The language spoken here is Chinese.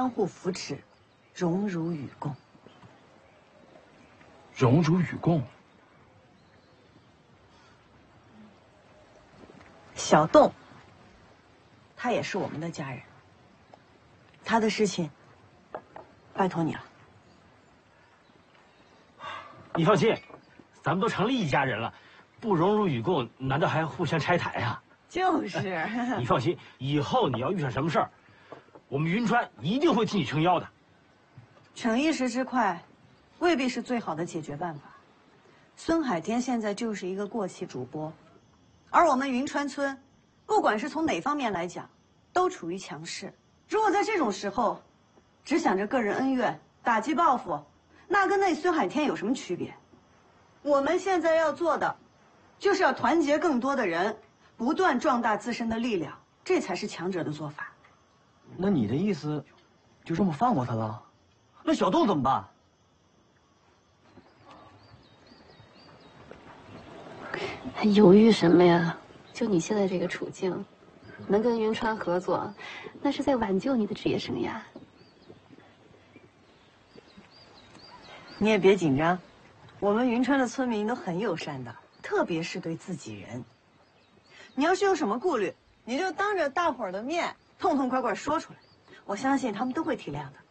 相互扶持，荣辱与共。 荣辱与共。 小栋，他也是我们的家人，他的事情，拜托你了。 你放心，咱们都成了一家人了，不荣辱与共，难道还要互相拆台啊？ 就是。 你放心，以后你要遇上什么事儿，我们云川一定会替你撑腰的。 逞一时之快，未必是最好的解决办法。孙海天现在就是一个过气主播，而我们云川村，不管是从哪方面来讲，都处于强势。如果在这种时候，只想着个人恩怨、打击报复，那跟那孙海天有什么区别？我们现在要做的，就是要团结更多的人，不断壮大自身的力量，这才是强者的做法。 那你的意思，就这么放过他了？那小栋怎么办？ 还犹豫什么呀？就你现在这个处境，能跟云川合作，那是在挽救你的职业生涯。 你也别紧张，我们云川的村民都很友善的，特别是对自己人。你要是有什么顾虑，你就当着大伙儿的面痛痛快快说出来，我相信他们都会体谅的。